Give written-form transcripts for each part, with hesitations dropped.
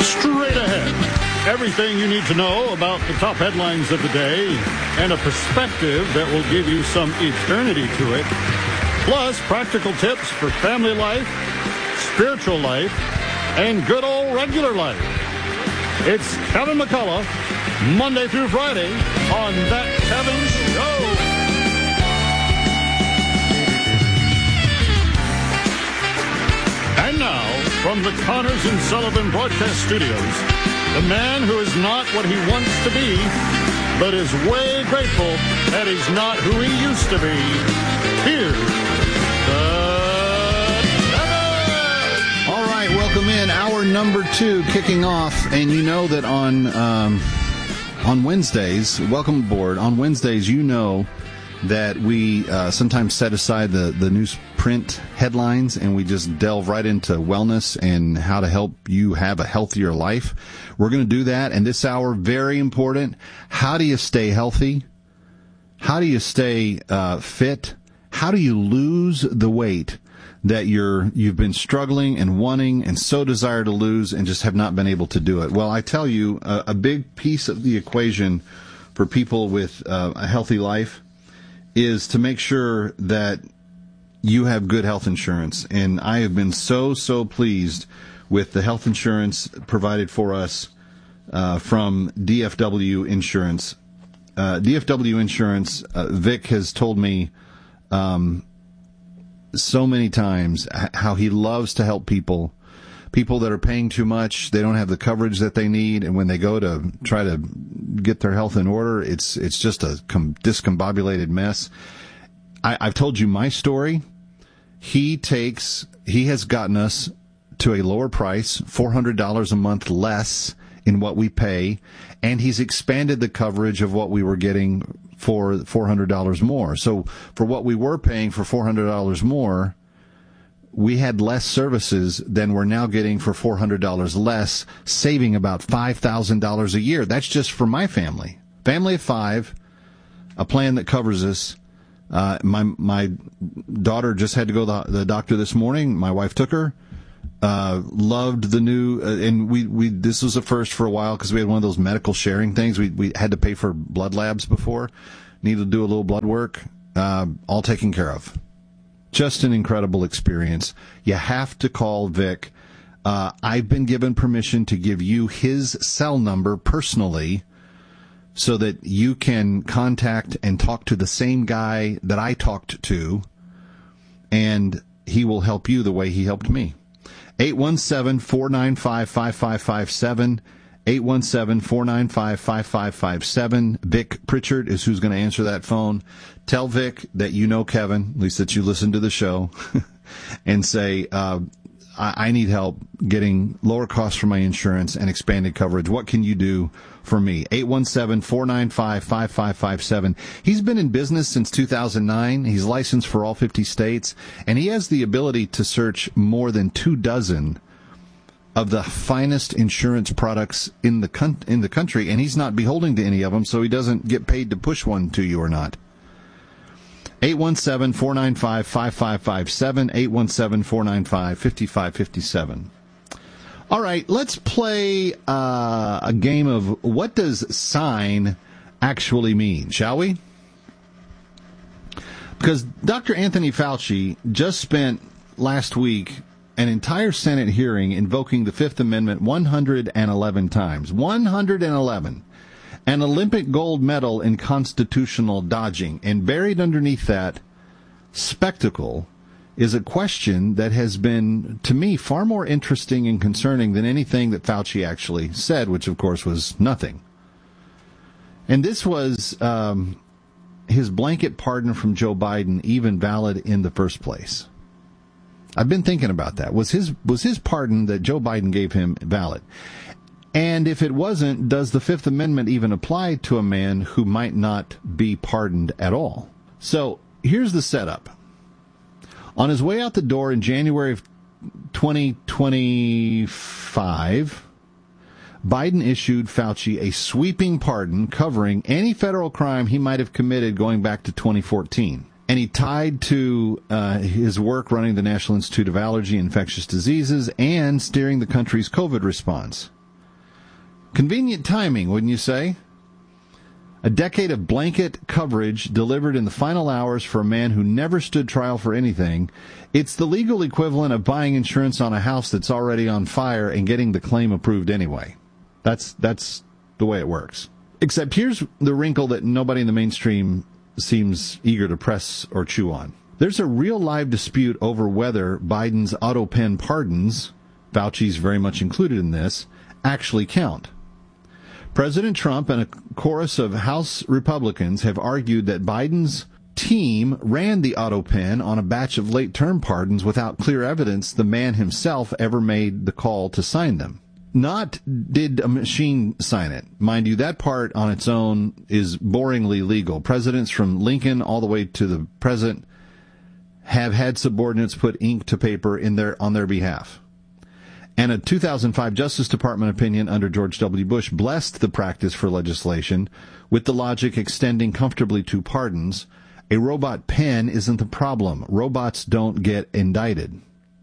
Straight ahead, everything you need to know about the top headlines of the day and a perspective that will give you some eternity to it. Plus, practical tips for family life, spiritual life, and good old regular life. It's Kevin McCullough, Monday through Friday on That Kevin Show. And now, from the Connors and Sullivan Broadcast Studios, the man who is not what he wants to be, but is way grateful that he's not who he used to be. Here's Kevin! All right, welcome in. Hour number 2 kicking off. And you know that on Wednesdays, welcome aboard. On Wednesdays, you know that we sometimes set aside the newsprint headlines and we just delve right into wellness and how to help you have a healthier life. We're going to do that. And this hour, very important. How do you stay healthy? How do you stay fit? How do you lose the weight that you've been struggling and wanting and so desire to lose and just have not been able to do it? Well, I tell you, a big piece of the equation for people with a healthy life is to make sure that you have good health insurance. And I have been so pleased with the health insurance provided for us from DFW Insurance. DFW Insurance, Vic has told me so many times how he loves to help people that are paying too much. They don't have the coverage that they need, and when they go to try to get their health in order, it's just a discombobulated mess. I've told you my story. He has gotten us to a lower price, $400 a month less in what we pay, and he's expanded the coverage of what we were getting for $400 more. So for what we were paying for $400 more, we had less services than we're now getting for $400 less, saving about $5,000 a year. That's just for my family. Family of 5, a plan that covers us. My daughter just had to go to the doctor this morning. My wife took her. Loved the new, and we this was a first for a while because we had one of those medical sharing things. We had to pay for blood labs before. Needed to do a little blood work. All taken care of. Just an incredible experience. You have to call Vic. I've been given permission to give you his cell number personally so that you can contact and talk to the same guy that I talked to, and he will help you the way he helped me. 817-495-5557. 817-495-5557. Vic Pritchard is who's going to answer that phone. Tell Vic that you know Kevin, at least that you listen to the show, and say, I need help getting lower costs for my insurance and expanded coverage. What can you do for me? 817-495-5557. He's been in business since 2009. He's licensed for all 50 states, and he has the ability to search more than 24 of the finest insurance products in the country, and he's not beholden to any of them, so he doesn't get paid to push one to you or not. 817-495-5557, 817-495-5557. All right, let's play a game of what does sign actually mean, shall we? Because Dr. Anthony Fauci just spent last week an entire Senate hearing invoking the Fifth Amendment 111 times. 111. An Olympic gold medal in constitutional dodging. And buried underneath that spectacle is a question that has been, to me, far more interesting and concerning than anything that Fauci actually said, which, of course, was nothing. And this was his blanket pardon from Joe Biden even valid in the first place? I've been thinking about that. Was his pardon that Joe Biden gave him valid? And if it wasn't, does the Fifth Amendment even apply to a man who might not be pardoned at all? So here's the setup. On his way out the door in January of 2025, Biden issued Fauci a sweeping pardon covering any federal crime he might have committed going back to 2014. And he tied to his work running the National Institute of Allergy and Infectious Diseases and steering the country's COVID response. Convenient timing, wouldn't you say? A decade of blanket coverage delivered in the final hours for a man who never stood trial for anything. It's the legal equivalent of buying insurance on a house that's already on fire and getting the claim approved anyway. That's the way it works. Except here's the wrinkle that nobody in the mainstream seems eager to press or chew on. There's a real live dispute over whether Biden's auto pen pardons, Fauci's very much included in this, actually count. President Trump and a chorus of House Republicans have argued that Biden's team ran the auto pen on a batch of late-term pardons without clear evidence the man himself ever made the call to sign them. Not did a machine sign it. Mind you, that part on its own is boringly legal. Presidents from Lincoln all the way to the present have had subordinates put ink to paper on their behalf. And a 2005 Justice Department opinion under George W. Bush blessed the practice for legislation, with the logic extending comfortably to pardons. A robot pen isn't the problem. Robots don't get indicted.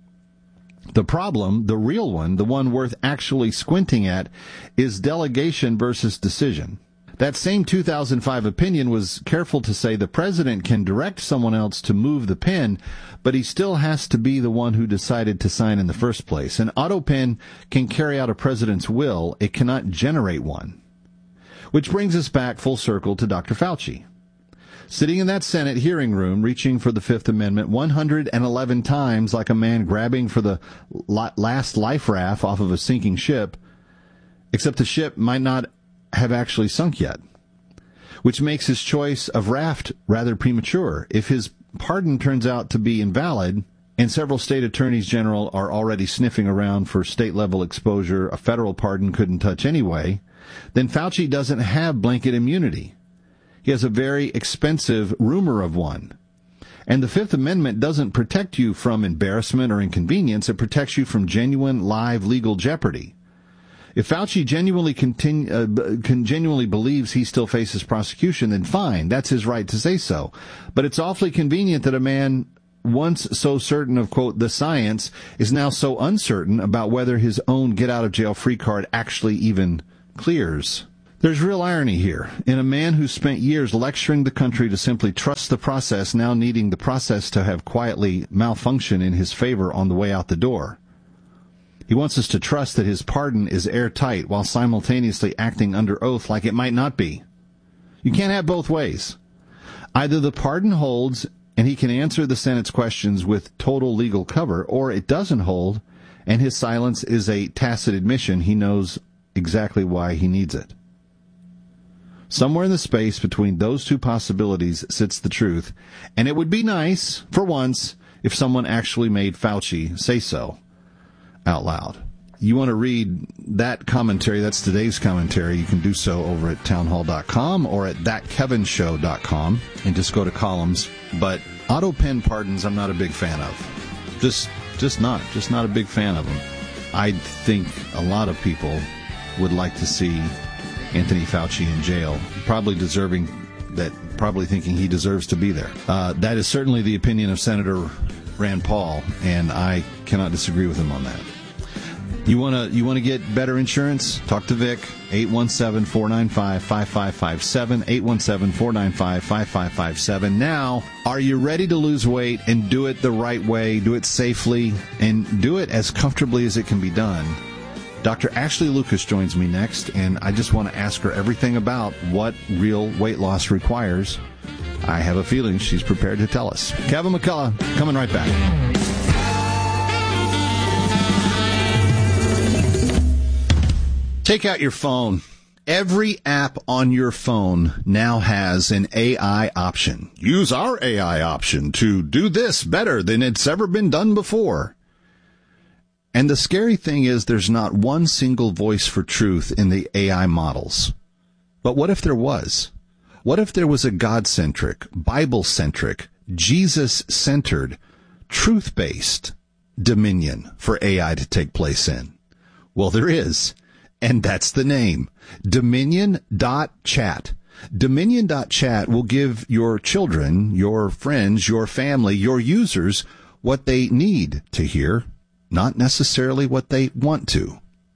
The problem, the real one, the one worth actually squinting at, is delegation versus decision. That same 2005 opinion was careful to say the president can direct someone else to move the pen, but he still has to be the one who decided to sign in the first place. An auto pen can carry out a president's will. It cannot generate one. Which brings us back full circle to Dr. Fauci. Sitting in that Senate hearing room, reaching for the Fifth Amendment 111 times like a man grabbing for the last life raft off of a sinking ship, except the ship might not have actually sunk yet, which makes his choice of raft rather premature. If his pardon turns out to be invalid, and several state attorneys general are already sniffing around for state-level exposure a federal pardon couldn't touch anyway, then Fauci doesn't have blanket immunity. He has a very expensive rumor of one. And the Fifth Amendment doesn't protect you from embarrassment or inconvenience. It protects you from genuine, live legal jeopardy. If Fauci genuinely believes he still faces prosecution, then fine, that's his right to say so. But it's awfully convenient that a man once so certain of, quote, the science, is now so uncertain about whether his own get-out-of-jail-free card actually even clears. There's real irony here in a man who spent years lecturing the country to simply trust the process, now needing the process to have quietly malfunction in his favor on the way out the door. He wants us to trust that his pardon is airtight while simultaneously acting under oath like it might not be. You can't have both ways. Either the pardon holds and he can answer the Senate's questions with total legal cover, or it doesn't hold and his silence is a tacit admission he knows exactly why he needs it. Somewhere in the space between those two possibilities sits the truth, and it would be nice, for once, if someone actually made Fauci say so out loud. You want to read that commentary, that's today's commentary, you can do so over at townhall.com or at thatkevinshow.com and just go to columns. But auto pen pardons I'm not a big fan of. Just not a big fan of them. I think a lot of people would like to see Anthony Fauci in jail, probably thinking he deserves to be there. That is certainly the opinion of Senator Rand Paul, and I cannot disagree with him on that. You want to get better insurance? Talk to Vic, 817-495-5557, 817-495-5557. Now, are you ready to lose weight and do it the right way, do it safely, and do it as comfortably as it can be done? Dr. Ashley Lucas joins me next, and I just want to ask her everything about what real weight loss requires. I have a feeling she's prepared to tell us. Kevin McCullough, coming right back. Take out your phone. Every app on your phone now has an AI option. Use our AI option to do this better than it's ever been done before. And the scary thing is there's not one single voice for truth in the AI models. But what if there was? What if there was a God-centric, Bible-centric, Jesus-centered, truth-based dominion for AI to take place in? Well, there is. And that's the name, Dominion.chat. Dominion.chat will give your children, your friends, your family, your users what they need to hear, not necessarily what they want to.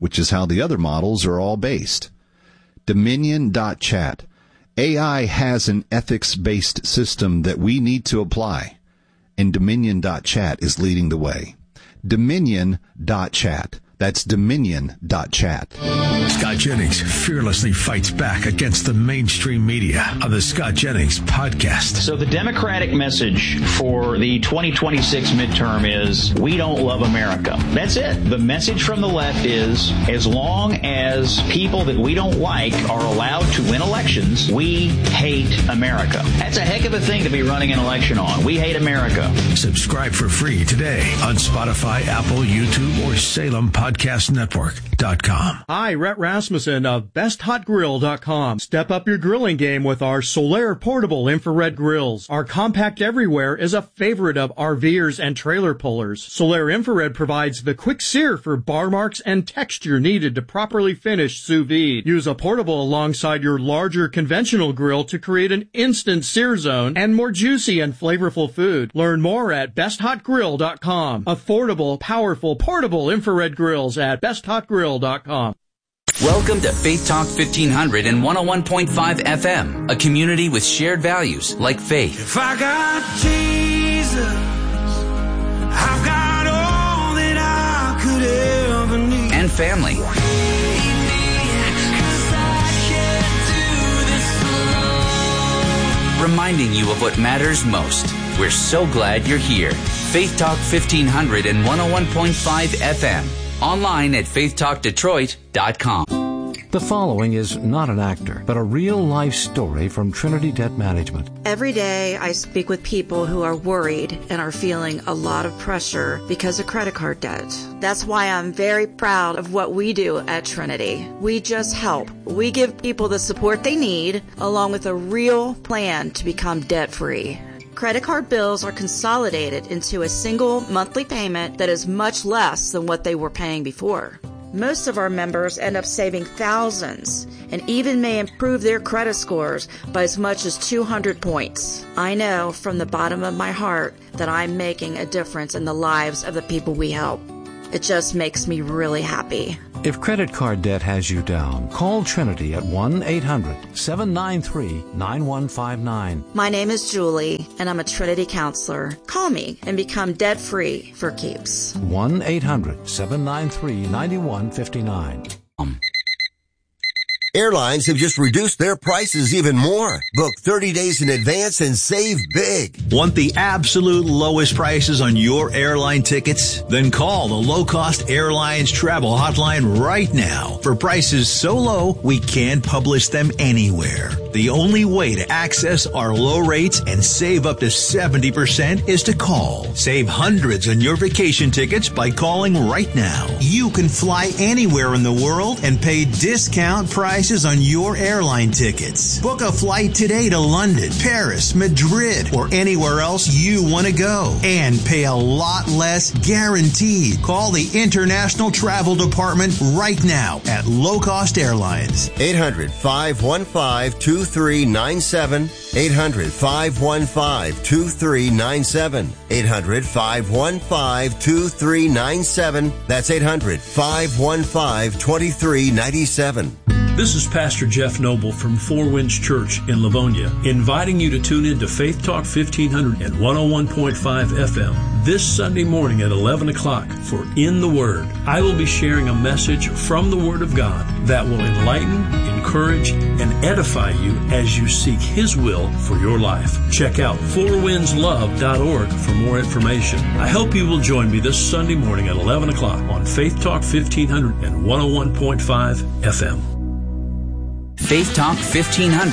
which is how the other models are all based. Dominion.chat. AI has an ethics-based system that we need to apply, and Dominion.chat is leading the way. Dominion.chat. That's Dominion.chat. Scott Jennings fearlessly fights back against the mainstream media on the Scott Jennings Podcast. So the Democratic message for the 2026 midterm is, we don't love America. That's it. The message from the left is, as long as people that we don't like are allowed to win elections, we hate America. That's a heck of a thing to be running an election on. We hate America. Subscribe for free today on Spotify, Apple, YouTube, or SalemPodcastNetwork.com. Hi, Rhett Rasmussen of BestHotGrill.com. Step up your grilling game with our Solaire portable infrared grills. Our compact everywhere is a favorite of RVers and trailer pullers. Solaire infrared provides the quick sear for bar marks and texture needed to properly finish sous vide. Use a portable alongside your larger conventional grill to create an instant sear zone and more juicy and flavorful food. Learn more at BestHotGrill.com. Affordable, powerful, portable infrared grills at BestHotGrill.com. Welcome to Faith Talk 1500 and 101.5 FM, a community with shared values like faith. If I got Jesus, I've got all that I could ever need. And family. Reminding you of what matters most. We're so glad you're here. Faith Talk 1500 and 101.5 FM. Online at faithtalkdetroit.com. The following is not an actor, but a real-life story from Trinity Debt Management. Every day I speak with people who are worried and are feeling a lot of pressure because of credit card debt. That's why I'm very proud of what we do at Trinity. We just help. We give people the support they need, along with a real plan to become debt-free. Credit card bills are consolidated into a single monthly payment that is much less than what they were paying before. Most of our members end up saving thousands and even may improve their credit scores by as much as 200 points. I know from the bottom of my heart that I'm making a difference in the lives of the people we help. It just makes me really happy. If credit card debt has you down, call Trinity at 1-800-793-9159. My name is Julie, and I'm a Trinity counselor. Call me and become debt-free for keeps. 1-800-793-9159. Airlines have just reduced their prices even more. Book 30 days in advance and save big. Want the absolute lowest prices on your airline tickets? Then call the Low Cost Airlines Travel Hotline right now for prices so low we can't publish them anywhere. The only way to access our low rates and save up to 70% is to call. Save hundreds on your vacation tickets by calling right now. You can fly anywhere in the world and pay discount prices on your airline tickets. Book a flight today to London, Paris, Madrid, or anywhere else you want to go and pay a lot less guaranteed. Call the International Travel Department right now at Low Cost Airlines. 800-515-2397. 800-515-2397. 800-515-2397. That's 800-515-2397. This is Pastor Jeff Noble from Four Winds Church in Livonia, inviting you to tune in to Faith Talk 1500 and 101.5 FM this Sunday morning at 11 o'clock for In the Word. I will be sharing a message from the Word of God that will enlighten, encourage, and edify you as you seek His will for your life. Check out fourwindslove.org for more information. I hope you will join me this Sunday morning at 11 o'clock on Faith Talk 1500 and 101.5 FM. Faith Talk 1500